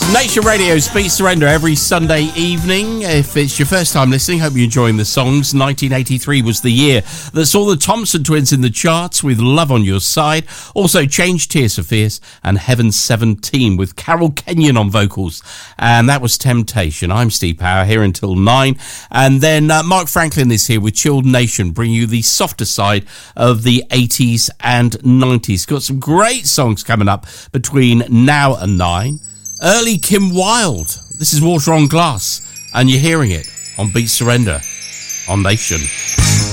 Nation Radio's Beat Surrender every Sunday evening. If it's your first time listening, hope you're enjoying the songs. 1983 was the year that saw the Thompson Twins in the charts with Love on Your Side. Also Change Tears for Fears and Heaven 17 with Carol Kenyon on vocals. And that was Temptation. I'm Steve Power here until 9. And then Mark Franklin is here with Chilled Nation, bringing you the softer side of the 80s and 90s. Got some great songs coming up between now and 9. Early Kim Wilde. This is Water on Glass, and you're hearing it on Beat Surrender on Nation.